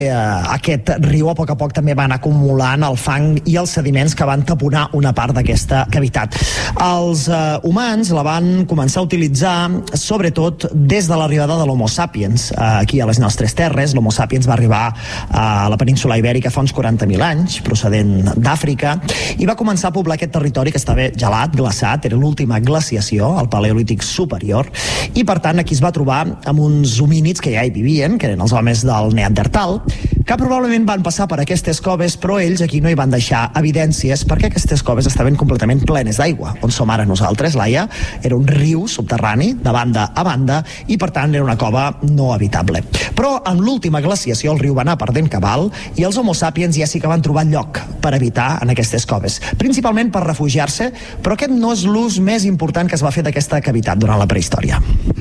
Aquest riu a poc també va anar acumulant el fang i els sediments que van taponar una part d'aquesta cavitat. Els humans la van començar a utilitzar sobretot des de l'arribada de l'Homo sapiens aquí a les nostres terres. L'Homo sapiens va arribar a la península ibèrica fa uns 40.000 anys, procedent d'Àfrica, i va començar a poblar aquest territori que estava gelat, glaçat, era l'última glaciació, el Paleolític superior, i per tant aquí es va trobar amb uns homínids que ja hi vivien, que eren els homes del Neandertal, que probablement van passar per aquestes coves, però ells aquí no hi van deixar evidències perquè aquestes coves estaven completament plenes d'aigua. On som ara nosaltres, Laia, era un riu subterrani de banda a banda i per tant era una cova no habitable. Però en l'última glaciació el riu va anar perdent cabal i els Homo sapiens ja sí que van trobar lloc per habitar en aquestes coves, principalment per refugiar-se, però aquest no és l'ús més important que es va fer d'aquesta cavitat durant la prehistòria.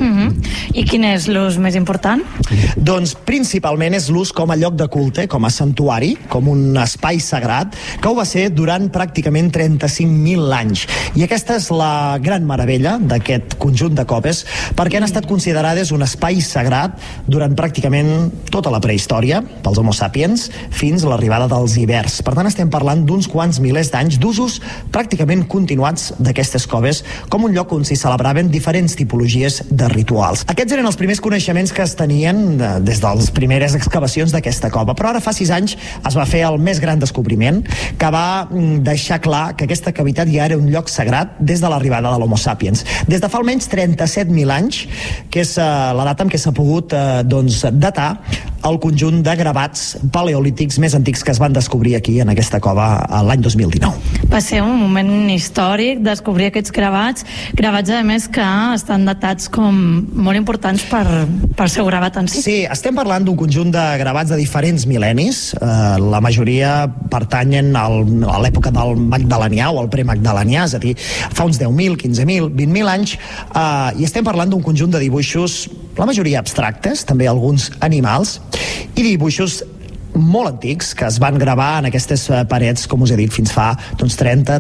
I quin és l'ús més important? Doncs principalment és l'ús com a lloc de culte, com a santuari, com un espai sagrat, que ho va ser durant pràcticament 35.000 anys. I aquesta és la gran meravella d'aquest conjunt de coves, perquè han estat considerades un espai sagrat durant pràcticament tota la prehistòria, pels Homo sapiens, fins a l'arribada dels ibers. Per tant, estem parlant d'uns quants milers d'anys d'usos pràcticament continuats d'aquestes coves, com un lloc on s'hi celebraven diferents tipologies de rituals. Aquests eren els primers coneixements que es tenien des de les primeres excavacions d'aquesta cova, però ara fa 6 anys es va fer el més gran descobriment que va deixar clar que aquesta cavitat ja era un lloc sagrat des de l'arribada de l'Homo sapiens. Des de fa almenys 37.000 anys, que és la data en què s'ha pogut datar el conjunt de gravats paleolítics més antics que es van descobrir aquí en aquesta cova l'any 2019. Va ser un moment històric descobrir aquests gravats a més que estan datats com molt importants per ser gravat en si. Sí, estem parlant d'un conjunt de gravats de diferents mil·lennis, la majoria pertanyen a l'època del Magdalenià o al premagdalenià, és a dir, fa uns 10.000, 15.000, 20.000 anys, i estem parlant d'un conjunt de dibuixos, la majoria abstractes, també alguns animals, i dibuixos molt antics que es van gravar en aquestes parets, com us he dit, fins fa 30.000,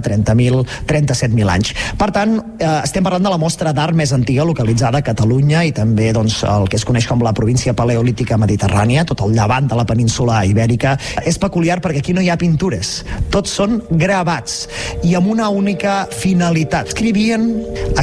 37.000 anys. Per tant, estem parlant de la mostra d'art més antiga localitzada a Catalunya i també el que es coneix com la província paleolítica mediterrània, tot el llevant de la península ibèrica. És peculiar perquè aquí no hi ha pintures, tots són gravats i amb una única finalitat. Escrivien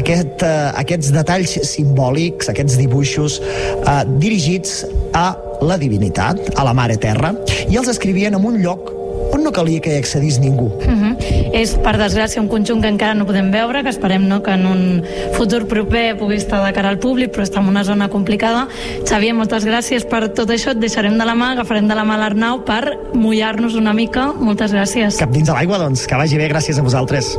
aquests detalls simbòlics, aquests dibuixos dirigits a la divinitat, a la mare terra, i els escrivien en un lloc on no calia que hi accedís ningú. És, per desgràcia, un conjunt que encara no podem veure, que esperem que en un futur proper pugui estar de cara al públic, però està en una zona complicada. Xavier, moltes gràcies per tot això, et deixarem de la mà, agafarem de la mà l'Arnau per mullar-nos una mica. Moltes gràcies. Cap dins de l'aigua, doncs, que vagi bé, gràcies a vosaltres.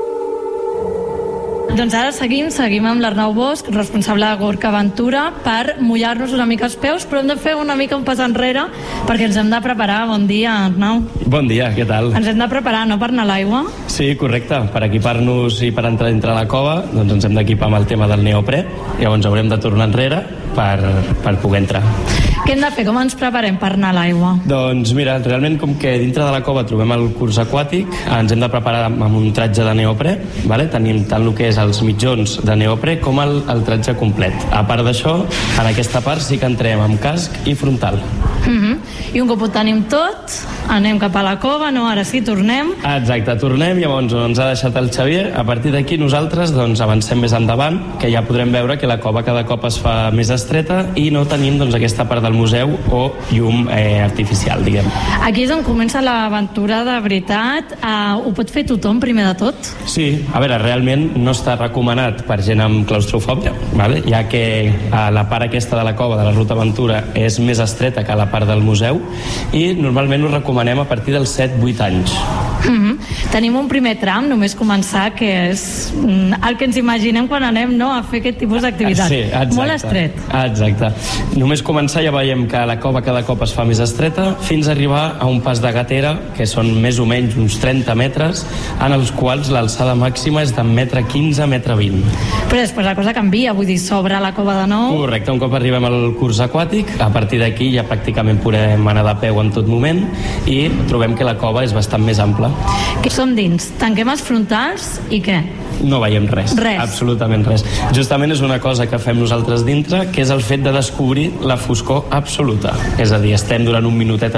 Doncs ara seguim amb l'Arnau Bosch, responsable de Gorka Aventura, per mullar-nos una mica els peus, però hem de fer una mica un pas enrere perquè ens hem de preparar. Bon dia, Arnau. Bon dia, què tal? Ens hem de preparar, no, per anar a l'aigua? Sí, correcte. Per equipar-nos i per entrar dintre la cova, doncs ens hem d'equipar amb el tema del neoprè, llavors haurem de tornar enrere per poder entrar. Què hem de fer? Com ens preparem per anar a l'aigua? Doncs mira, realment com que dintre de la cova trobem el curs aquàtic, ens hem de preparar amb un tratge de neoprè, vale? Tenim tant el que és els mitjons de neoprè com el tratge complet. A part d'això, en aquesta part sí que entrem amb casc i frontal. I un cop ho tenim tot, anem cap a la cova, no? Ara sí, tornem. Exacte, tornem, llavors on ens ha deixat el Xavier. A partir d'aquí nosaltres doncs, avancem més endavant, que ja podrem veure que la cova cada cop es fa més estreta i no tenim doncs, aquesta part del museu o llum artificial, diguem. Aquí és on comença l'aventura de veritat. Ho pot fer tothom, primer de tot? Sí, a veure, realment no està recomanat per gent amb claustrofòbia, vale? Ja que la part aquesta de la cova de la Ruta Aventura és més estreta que la part del museu i normalment ho recomanem a partir dels 7-8 anys. Tenim un primer tram, només començar, que és el que ens imaginem quan anem a fer aquest tipus d'activitat. Sí, exacte. Molt estret. Exacte. Només començar ja veiem que la cova cada cop es fa més estreta fins a arribar a un pas de gatera, que són més o menys uns 30 metres, en els quals l'alçada màxima és de 1,15 m, 1,20 m. Però després la cosa canvia, vull dir, s'obre la cova de nou. Correcte, un cop arribem al curs aquàtic, a partir d'aquí ja pràcticament podem anar de peu en tot moment i trobem que la cova és bastant més ampla. Que som dins, tanquem els frontals i què? no veiem res. Absolutament res. Justament és una cosa que fem nosaltres dintre, que és el fet de descobrir la foscor absoluta. És a dir, estem durant un minutet